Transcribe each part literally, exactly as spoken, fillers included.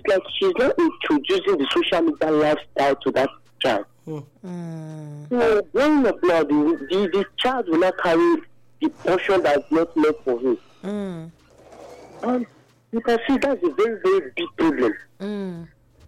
like she's not introducing the social media lifestyle to that child. Mm. So growing up now, the, the, the child will not carry the portion that's not meant for him. Mm. And you can see that's a very, very big problem Mm.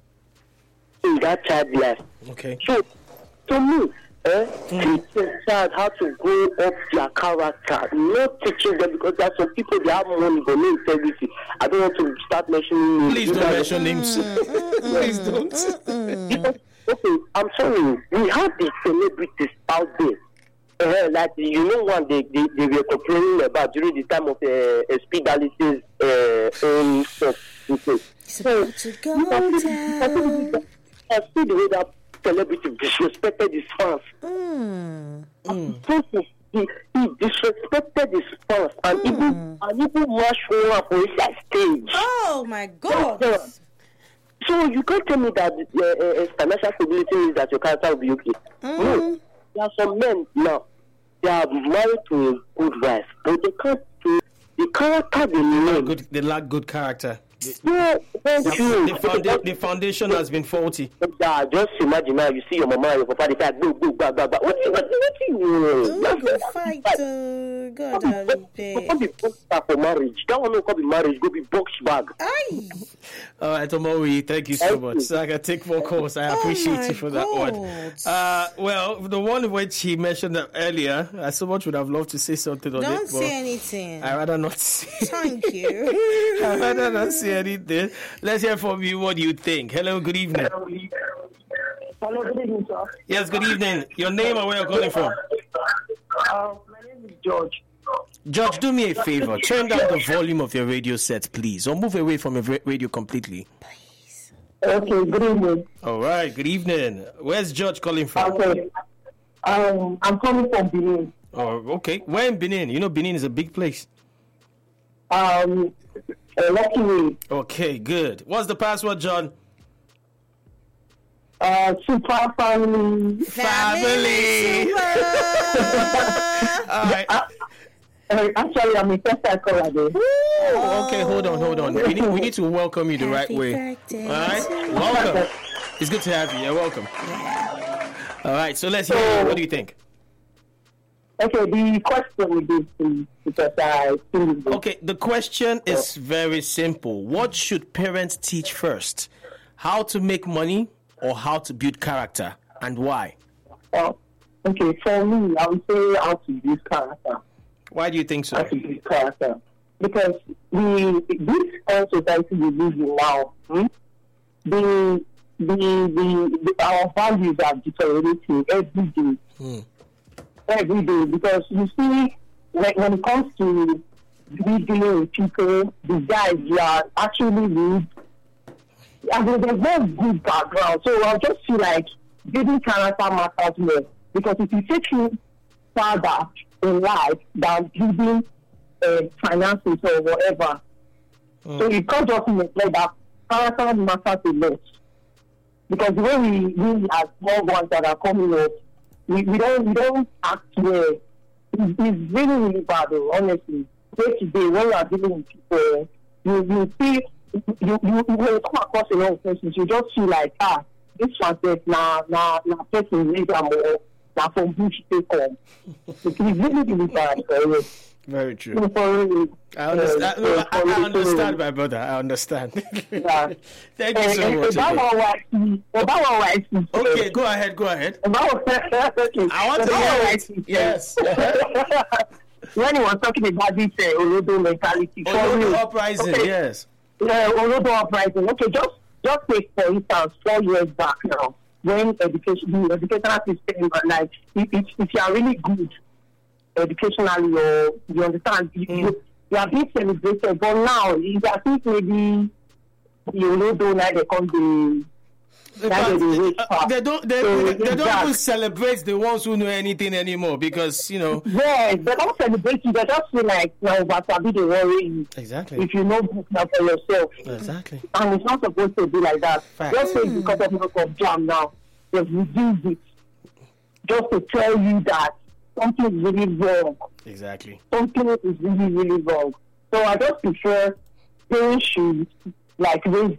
in that child's life. Okay. So, to me, eh, teach the child how to grow up their character, not teaching them, because there are some people, they have money, but no integrity. I don't want to start mentioning names. Please don't mention names. Please don't. Because, okay, I'm sorry, we have these celebrities out there. Uh, like, you know, one they, they, they were complaining about during the time of uh, uh, Speed Alice's uh, own stuff. So, to go down. I see the way that celebrity disrespected his fans. Mm. Mm. He, he disrespected his fans and mm. even and even mashed one for his stage. Oh my God! So you can't tell me that uh, uh, financial stability means that your character will be okay. Mm. No, there are some men now. They are married to a good wife, but they can't do the character they need. Good, they lack good character. Yeah, thank the, you. The, founda- the foundation has been faulty. Yeah, just imagine now you see your mama and your papa, they say, go, go, go, go, go. What do you, what do you, what do you fight, uh, God, I beg. Go be box bag for marriage. That one will be marriage, go be box bag. Aye. All right, Omori, thank you so thank much. You. So I can take more calls. I appreciate oh you for that God. one. Uh, well, the one which he mentioned earlier, I so much would have loved to say something on Don't it. Don't say anything. I'd rather not say. Thank you. I'd rather not say anything. Let's hear from you. What do you think? Hello, good evening. Hello, good evening, sir. Yes, good evening. Your name and where you're calling from? Uh, my name is George. George, do me a favor. Turn down the volume of your radio set, please. Or move away from your radio completely. Please. Okay, good evening. All right, good evening. Where's George calling from? Okay. Um, I'm calling from Benin. Oh, okay. Where in Benin? You know Benin is a big place. Um, uh, Lucky. Okay, good. What's the password, John? Uh, super family. Family. Super. All right. Uh, uh, actually, I'm a first time caller there. Oh, okay, hold on, hold on. We need, we need to welcome you the Happy right way. Birthday. All right, welcome. It's good to have you. You're welcome. All right, so let's hear you. What do you think? Okay, the question will be please, because I think. Okay, the question is very simple. What should parents teach first? How to make money or how to build character, and why? Uh, okay, for me, I would say how to build character. Why do you think so? How to build character. Because the this whole society we live in now, hmm, the, the, the, the our values are deteriorating every day. Hmm. Every day. Because you see, when, when it comes to dealing with people, the guys, you are actually rude. I mean, there's no good background. So I just feel like building character matters more. Because if you take you further in life than building uh, finances or whatever, mm. so you can't just neglect that. Character matters a lot. Because the way we, we as small ones that are coming up, we, we don't we don't act well. It's, it's really, really bad, though, honestly. Day to day, when you are dealing with people, you, you see, you, you, you, when you come across a lot of persons, you just feel like, ah, this one says, nah, nah, nah, person is more, nah, from which they come. It's really, really bad, for Very true. For I understand. Uh, I, I, I understand, my brother. I understand. Yeah. Thank you so much. Okay, go ahead. Go ahead. Okay. I want to hear it. Yes. When he was talking about this uh, Olodo mentality, Olodo uprising, okay. Yes. Yeah, Olodo uprising. Okay, just just take for instance four years back now, when education, the educational system, like if, if, if you are really good educationally, or you understand, you, mm. you, you are being celebrated, but now it's as if maybe the Olodo now they come the. But, uh, they don't. They, so they, they don't even celebrate the ones who know anything anymore because you know. Yes, they don't celebrate you. They just feel like now, but I be the worry. Exactly. If you know book now for yourself. Exactly. And it's not supposed to be like that. Fact. Just say because of lack of jam now, they've reduced it just to tell you that something is really wrong. Exactly. Something is really really wrong. So I just prefer parents should like raise